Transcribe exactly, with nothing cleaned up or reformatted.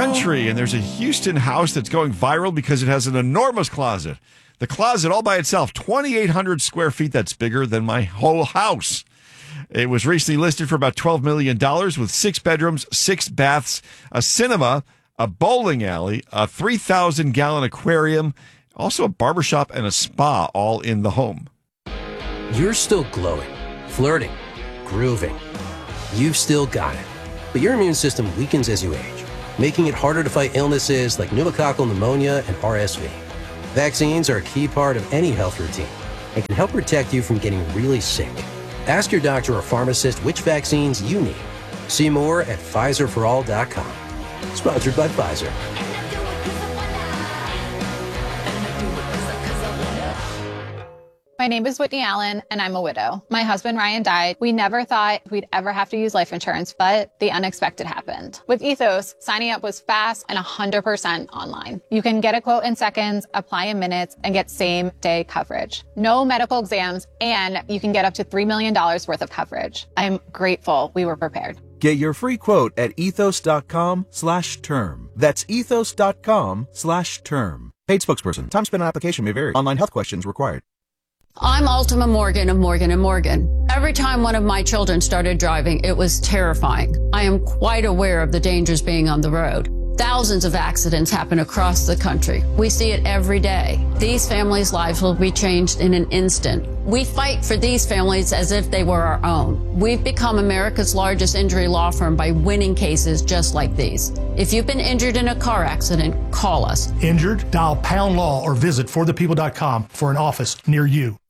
country, and there's a Houston house that's going viral because it has an enormous closet. The closet all by itself, twenty-eight hundred square feet. That's bigger than my whole house. It was recently listed for about twelve million dollars with six bedrooms, six baths, a cinema, a bowling alley, a three thousand gallon aquarium, also a barbershop and a spa all in the home. You're still glowing, flirting, grooving. You've still got it. But your immune system weakens as you age, making it harder to fight illnesses like pneumococcal pneumonia and R S V. Vaccines are a key part of any health routine and can help protect you from getting really sick. Ask your doctor or pharmacist which vaccines you need. See more at Pfizer for all dot com. Sponsored by Pfizer. My name is Whitney Allen, and I'm a widow. My husband, Ryan, died. We never thought we'd ever have to use life insurance, but the unexpected happened. With Ethos, signing up was fast and one hundred percent online. You can get a quote in seconds, apply in minutes, and get same-day coverage. No medical exams, and you can get up to three million dollars worth of coverage. I'm grateful we were prepared. Get your free quote at ethos.com slash term. That's ethos.com slash term. Paid spokesperson. Time spent on application may vary. Online health questions required. I'm Ultima Morgan of Morgan and Morgan. Every time one of my children started driving, it was terrifying. I am quite aware of the dangers being on the road. Thousands of accidents happen across the country. We see it every day. These families' lives will be changed in an instant. We fight for these families as if they were our own. We've become America's largest injury law firm by winning cases just like these. If you've been injured in a car accident, call us. Injured? Dial pound law or visit for the people dot com for an office near you.